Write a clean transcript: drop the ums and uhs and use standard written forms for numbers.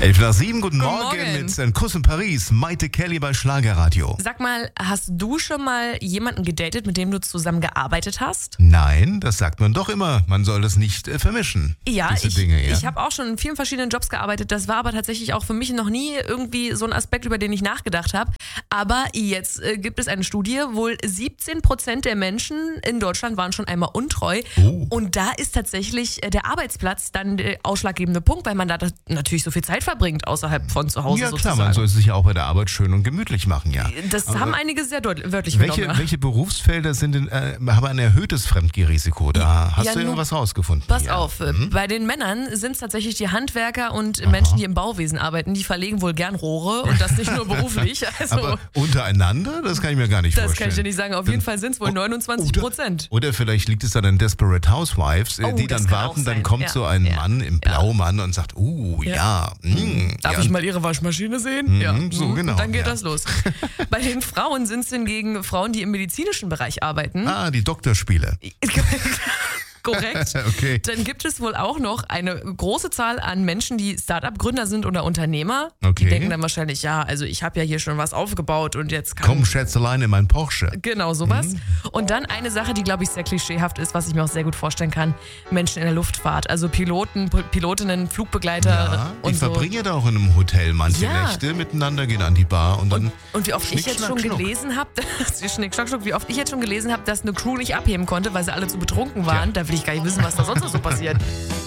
11:07, guten Morgen Morgen. mit Ein Kuss in Paris, Maite Kelly bei Schlagerradio. Sag mal, hast du schon mal jemanden gedatet, mit dem du zusammen gearbeitet hast? Nein, das sagt man doch immer, man soll das nicht vermischen. Ja, diese ich, Dinge, ja. ich habe auch schon in vielen verschiedenen Jobs gearbeitet. Das war aber tatsächlich auch für mich noch nie irgendwie so ein Aspekt, über den ich nachgedacht habe. Aber jetzt gibt es eine Studie, wohl 17% der Menschen in Deutschland waren schon einmal untreu. Oh. Und da ist tatsächlich der Arbeitsplatz dann der ausschlaggebende Punkt, weil man da natürlich so viel Zeit verbringt außerhalb von zu Hause Ja klar, sozusagen. man soll es sich ja auch bei der Arbeit schön und gemütlich machen, ja. Das Aber haben einige sehr wörtlich genommen. welche Berufsfelder sind denn, haben ein erhöhtes Fremdgehrisiko? Da hast Ja, du nur- irgendwas rausgefunden? Pass ja. auf, bei den Männern sind es tatsächlich die Handwerker und Menschen, die im Bauwesen arbeiten, die verlegen wohl gern Rohre und das nicht nur beruflich. Also, Aber untereinander? Das kann ich mir gar nicht das vorstellen. kann ich dir nicht sagen. Auf jeden Fall sind es wohl 29%. Oder vielleicht liegt es dann an Desperate Housewives, Oh, die das dann kann warten, auch dann sein. kommt Ja. so ein Ja. Mann im Blaumann und sagt, Darf ja. ich mal Ihre Waschmaschine sehen? so genau, Und dann geht ja. das los. Bei den Frauen sind es hingegen Frauen, die im medizinischen Bereich arbeiten. Die Doktorspiele. Korrekt. Okay. Dann gibt es wohl auch noch eine große Zahl an Menschen, die Start-up-Gründer sind oder Unternehmer. Okay. Die denken dann wahrscheinlich, ja, also ich habe ja hier schon was aufgebaut und jetzt kann... Komm, Schätzelein, in mein Porsche. Genau, sowas. Und dann eine Sache, die, glaube ich, sehr klischeehaft ist, was ich mir auch sehr gut vorstellen kann. Menschen in der Luftfahrt, also Piloten, Pilotinnen, Flugbegleiter Ja, und ich so. verbringe da auch in einem Hotel manche Ja. Nächte miteinander, gehen an die Bar und dann... Und wie oft ich jetzt schon gelesen habe, wie oft ich jetzt schon gelesen habe, dass eine Crew nicht abheben konnte, weil sie alle zu betrunken waren. Da will ich gar nicht wissen, was da sonst noch so passiert.